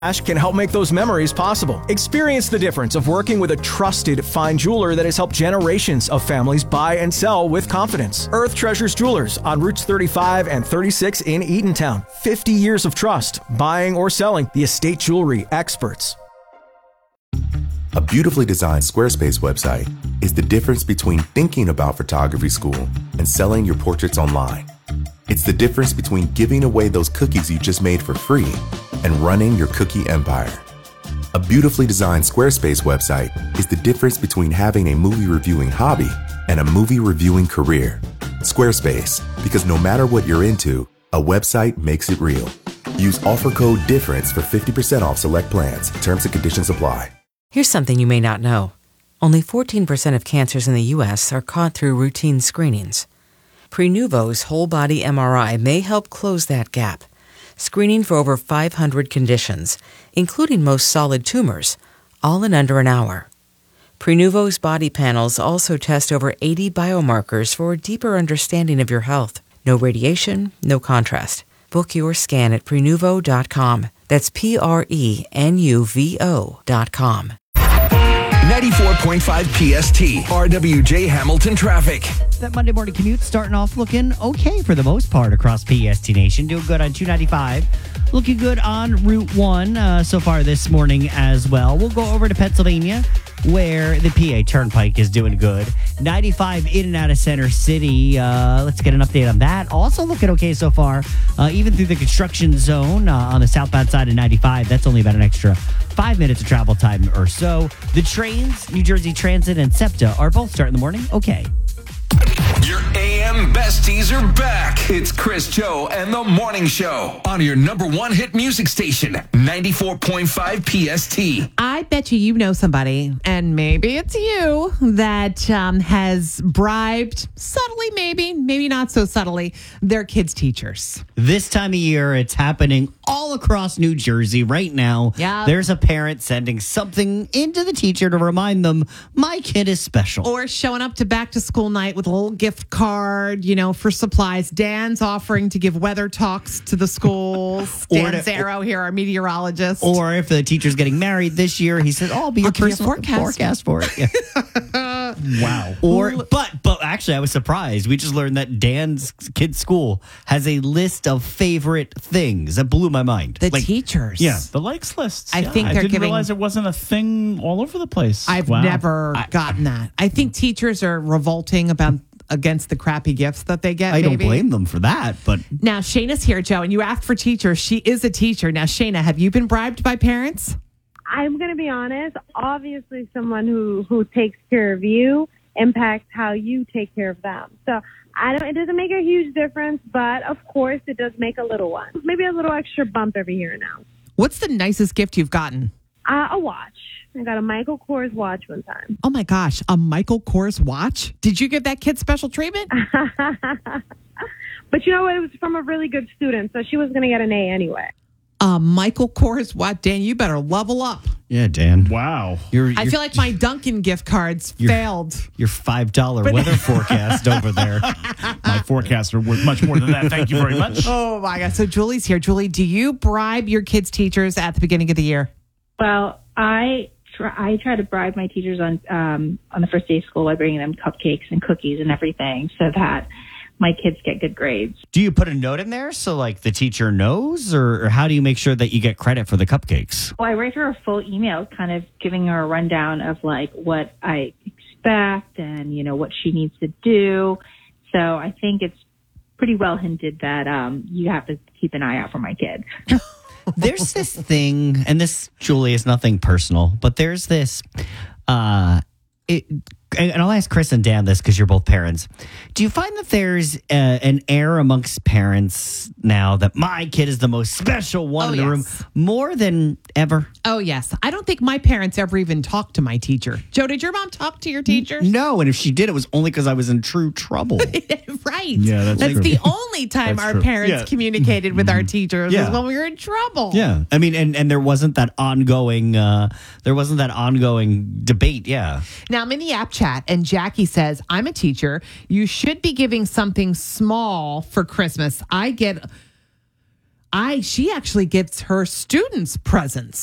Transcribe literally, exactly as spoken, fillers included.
can help make those memories possible. Experience the difference of working with a trusted fine jeweler that has helped generations of families buy and sell with confidence. Earth Treasures Jewelers on Routes thirty-five and thirty-six in Eatontown. fifty years of trust, buying or selling, the estate jewelry experts. A beautifully designed Squarespace website is the difference between thinking about photography school and selling your portraits online. It's the difference between giving away those cookies you just made for free and running your cookie empire. A beautifully designed Squarespace website is the difference between having a movie reviewing hobby and a movie reviewing career. Squarespace, because no matter what you're into, a website makes it real. Use offer code DIFFERENCE for fifty percent off select plans. Terms and conditions apply. Here's something you may not know. Only fourteen percent of cancers in the U S are caught through routine screenings. Prenuvo's whole body M R I may help close that gap, screening for over five hundred conditions, including most solid tumors, all in under an hour. Prenuvo's body panels also test over eighty biomarkers for a deeper understanding of your health. No radiation, no contrast. Book your scan at Prenuvo dot com. That's P R E N U V O dot com. ninety-four point five P S T, R W J Hamilton traffic. That Monday morning commute starting off looking okay for the most part across P S T Nation. Doing good on two ninety-five. Looking good on Route one uh, so far this morning as well. We'll go over to Pennsylvania where the P A Turnpike is doing good. ninety-five in and out of Center City. Uh, let's get an update on that. Also looking okay so far, uh, even through the construction zone uh, on the southbound side of ninety-five. That's only about an extra five minutes of travel time or so. The trains, New Jersey Transit and SEPTA, are both starting the morning okay. Your A M besties are back. It's Chris, Joe, and the Morning Show on your number one hit music station, ninety-four point five P S T. I bet you you know somebody, and maybe it's you, that um, has bribed, subtly maybe, maybe not so subtly, their kids' teachers. This time of year, it's happening all across New Jersey right now. Yeah. There's a parent sending something into the teacher to remind them, my kid is special. Or showing up to back to school night with a little gift card, you know, for supplies. Dan's offering to give weather talks to the schools. Dan to, Zero here, our meteorologist. Or if the teacher's getting married this year, he says, oh, I'll be your I'll give you a personal forecast. forecast for it. Yeah. Wow. Or, but, but actually, I was surprised. We just learned that Dan's kid's school has a list of favorite things. That blew my mind. The like, teachers. Yeah. The likes lists. I yeah. think I they're didn't giving, realize it wasn't a thing all over the place. I've Wow. never I- gotten that. I think teachers are revolting about against the crappy gifts that they get. I don't maybe. blame them for that, but Now, Shayna's here, Joe, and you asked for teachers. She is a teacher. Now, Shayna, have you been bribed by parents? I'm going to be honest. Obviously, someone who, who takes care of you impacts how you take care of them. So I don't. It doesn't make a huge difference, but of course, it does make a little one. Maybe a little extra bump every here and now. What's the nicest gift you've gotten? Uh, a watch. I got a Michael Kors watch one time. Oh, my gosh, a Michael Kors watch? Did you give that kid special treatment? But you know what? It was from a really good student, so she was going to get an A anyway. A Michael Kors watch? Dan, you better level up. yeah, Dan. Wow. You're, I you're- feel like my Dunkin' gift cards You're- failed. your five dollar weather forecast over there. My forecasts are worth much more than that. Thank you very much. Oh, my God. So Julie's here. Julie, do you bribe your kids' teachers at the beginning of the year? Well, I try, I try to bribe my teachers on um, on the first day of school by bringing them cupcakes and cookies and everything so that my kids get good grades. Do you put a note in there so like the teacher knows, or, or how do you make sure that you get credit for the cupcakes? Well, I write her a full email kind of giving her a rundown of like what I expect and, you know, what she needs to do. So I think it's pretty well hinted that um, you have to keep an eye out for my kid. There's this thing, and this, Julie, is nothing personal, but there's this, uh, it, and I'll ask Chris and Dan this because you're both parents. Do you find that there's uh, an air amongst parents now that my kid is the most special one Oh, in the room yes. more than ever? Oh, yes. I don't think my parents ever even talked to my teacher. Joe, did your mom talk to your teacher? No, and if she did, it was only because I was in true trouble. Right. Yeah, that's true. the only time That's our true. parents Yeah. communicated with our teachers Yeah. was when we were in trouble. Yeah, I mean, and, and there wasn't that ongoing, uh, there wasn't that ongoing debate. Yeah, Now, I'm in the app chat, and Jackie says, I'm a teacher. You should be giving something small for Christmas. I get I she actually gives her students presents.